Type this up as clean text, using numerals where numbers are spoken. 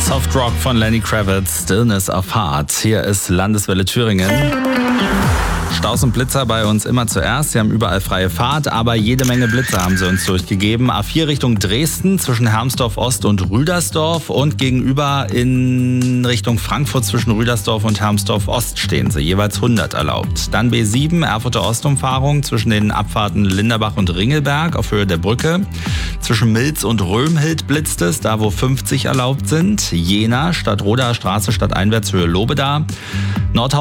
Softrock von Lenny Kravitz, Stillness of Heart. Hier ist Landeswelle Thüringen. Staus und Blitzer bei uns immer zuerst. Sie haben überall freie Fahrt, aber jede Menge Blitzer haben sie uns durchgegeben. A4 Richtung Dresden zwischen Hermsdorf Ost und Rüdersdorf und gegenüber in Richtung Frankfurt zwischen Rüdersdorf und Hermsdorf Ost stehen sie. Jeweils 100 erlaubt. Dann B7 Erfurter Ostumfahrung zwischen den Abfahrten Linderbach und Ringelberg auf Höhe der Brücke. Zwischen Milz und Römhild blitzt es, da wo 50 erlaubt sind. Jena, Stadtroder Straße stadteinwärts Höhe Lobeda. Nordhausen